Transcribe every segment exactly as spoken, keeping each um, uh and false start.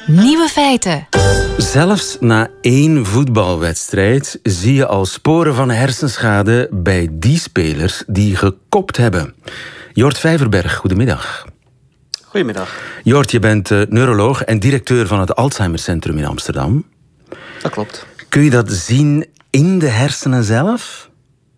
Nieuwe feiten. Zelfs na één voetbalwedstrijd zie je al sporen van hersenschade bij die spelers die gekopt hebben. Jort Vijverberg, goedemiddag. Goedemiddag. Jort, je bent uh, neuroloog en directeur van het Alzheimercentrum in Amsterdam. Dat klopt. Kun je dat zien in de hersenen zelf?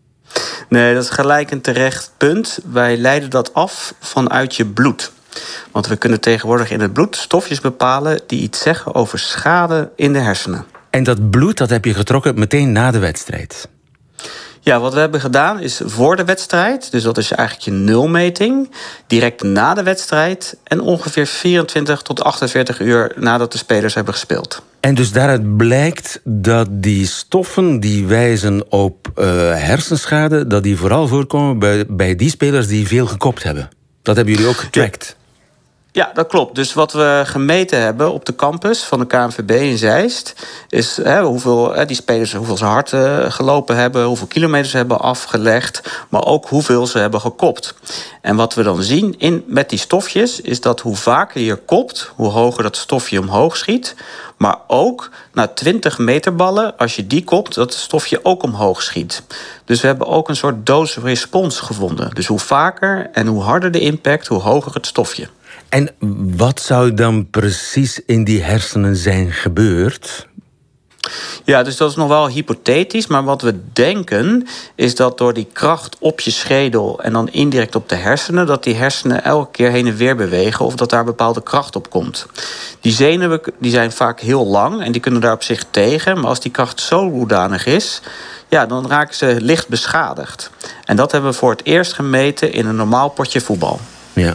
Nee, dat is gelijk een terecht punt. Wij leiden dat af vanuit je bloed. Want we kunnen tegenwoordig in het bloed stofjes bepalen die iets zeggen over schade in de hersenen. En dat bloed, dat heb je getrokken meteen na de wedstrijd? Ja, wat we hebben gedaan is voor de wedstrijd, dus dat is eigenlijk je nulmeting, direct na de wedstrijd en ongeveer vierentwintig tot achtenveertig uur nadat de spelers hebben gespeeld. En dus daaruit blijkt dat die stoffen die wijzen op uh, hersenschade, dat die vooral voorkomen bij, bij die spelers die veel gekopt hebben. Dat hebben jullie ook getrackt. Ja, dat klopt. Dus wat we gemeten hebben op de campus van de K N V B in Zeist is hè, hoeveel hè, die spelers hoeveel ze hard uh, gelopen hebben, hoeveel kilometers ze hebben afgelegd, maar ook hoeveel ze hebben gekopt. En wat we dan zien in, met die stofjes is dat hoe vaker je kopt, hoe hoger dat stofje omhoog schiet. Maar ook na twintig meterballen, als je die kopt, dat het stofje ook omhoog schiet. Dus we hebben ook een soort dose-respons gevonden. Dus hoe vaker en hoe harder de impact, hoe hoger het stofje. En wat zou dan precies in die hersenen zijn gebeurd? Ja, dus dat is nog wel hypothetisch. Maar wat we denken is dat door die kracht op je schedel en dan indirect op de hersenen, dat die hersenen elke keer heen en weer bewegen of dat daar bepaalde kracht op komt. Die zenuwen die zijn vaak heel lang en die kunnen daar op zich tegen. Maar als die kracht zo hoedanig is, ja, dan raken ze licht beschadigd. En dat hebben we voor het eerst gemeten in een normaal potje voetbal. Ja.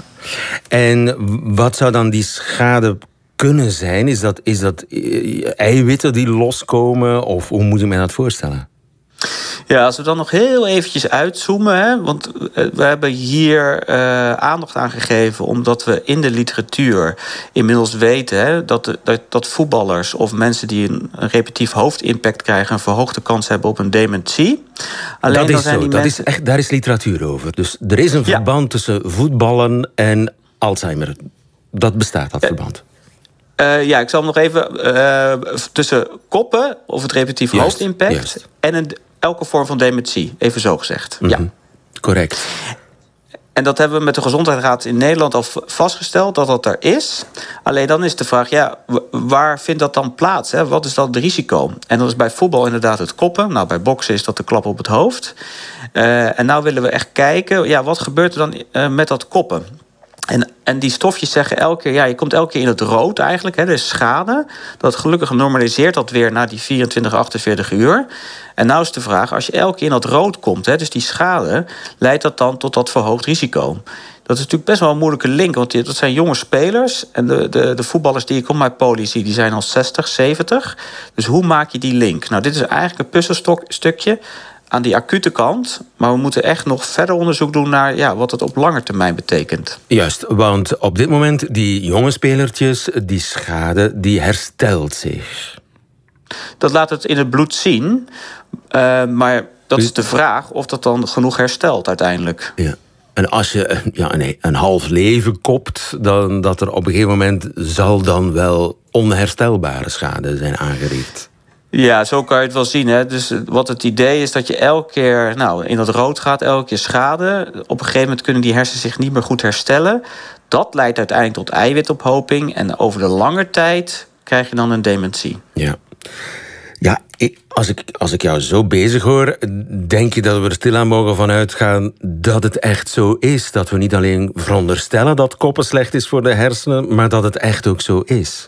En wat zou dan die schade kunnen zijn? Is dat, is dat eiwitten die loskomen? Of hoe moet je mij dat voorstellen? Ja, als we dan nog heel eventjes uitzoomen, hè, want we hebben hier uh, aandacht aan gegeven omdat we in de literatuur inmiddels weten hè, dat, dat, dat voetballers of mensen die een, een repetitief hoofdimpact krijgen een verhoogde kans hebben op een dementie. Alleen dat dan is zijn zo, die dat mensen... is echt, daar is literatuur over. Dus er is een verband ja. tussen voetballen en Alzheimer. Dat bestaat, dat verband. Uh, ja, ik zal hem nog even uh, tussen koppen of het repetitief juist, hoofdimpact juist. en een, elke vorm van dementie, even zo gezegd. Mm-hmm. Ja. Correct. En dat hebben we met de Gezondheidsraad in Nederland al vastgesteld dat dat er is. Alleen dan is de vraag, ja, waar vindt dat dan plaats? Hè? Wat is dan het risico? En dat is bij voetbal inderdaad het koppen. Nou, bij boksen is dat de klap op het hoofd. Uh, en nou willen we echt kijken, ja, wat gebeurt er dan uh, met dat koppen? En, en die stofjes zeggen elke keer, ja, je komt elke keer in het rood eigenlijk. Hè, er is schade. Dat gelukkig normaliseert dat weer na die vierentwintig, achtenveertig uur. En nou is de vraag, als je elke keer in dat rood komt, hè, dus die schade, leidt dat dan tot dat verhoogd risico? Dat is natuurlijk best wel een moeilijke link, want dat zijn jonge spelers. En de, de, de voetballers die ik op mijn poli zie, die zijn al zestig, zeventig. Dus hoe maak je die link? Nou, dit is eigenlijk een puzzelstukje aan die acute kant, maar we moeten echt nog verder onderzoek doen naar ja, wat het op lange termijn betekent. Juist, want op dit moment, die jonge spelertjes, die schade, die herstelt zich. Dat laat het in het bloed zien, uh, maar dat is de vraag of dat dan genoeg herstelt uiteindelijk. Ja. En als je ja, nee, een half leven kopt, dan dat er op een gegeven moment zal dan wel onherstelbare schade zijn aangericht. Ja, zo kan je het wel zien. Hè. Dus wat het idee is dat je elke keer nou, in dat rood gaat, elke keer schade. Op een gegeven moment kunnen die hersenen zich niet meer goed herstellen. Dat leidt uiteindelijk tot eiwitophoping. En over de lange tijd krijg je dan een dementie. Ja, ja ik, als, ik, als ik jou zo bezig hoor, denk je dat we er stilaan mogen van uitgaan dat het echt zo is? Dat we niet alleen veronderstellen dat koppen slecht is voor de hersenen, maar dat het echt ook zo is?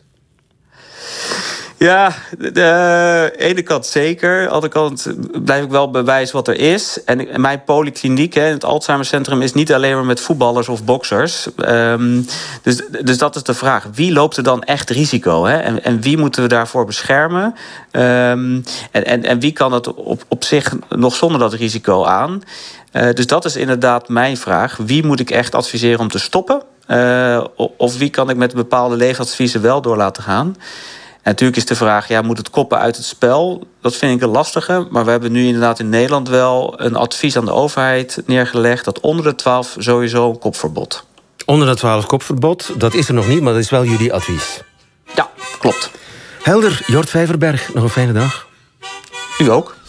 Ja, de ene kant zeker. Aan de andere kant blijf ik wel bewijzen wat er is. En mijn polykliniek, het Alzheimercentrum, is niet alleen maar met voetballers of boksers. Um, dus, dus dat is de vraag. Wie loopt er dan echt risico? Hè? En, en wie moeten we daarvoor beschermen? Um, en, en, en wie kan het op, op zich nog zonder dat risico aan? Uh, dus dat is inderdaad mijn vraag. Wie moet ik echt adviseren om te stoppen? Uh, of wie kan ik met bepaalde leefadviezen wel door laten gaan? En natuurlijk is de vraag, ja, moet het koppen uit het spel? Dat vind ik een lastige. Maar we hebben nu inderdaad in Nederland wel een advies aan de overheid neergelegd dat onder de twaalf sowieso een kopverbod. Onder de twaalf kopverbod, dat is er nog niet, maar dat is wel jullie advies. Ja, klopt. Klopt. Helder, Jort Vijverberg, nog een fijne dag. U ook.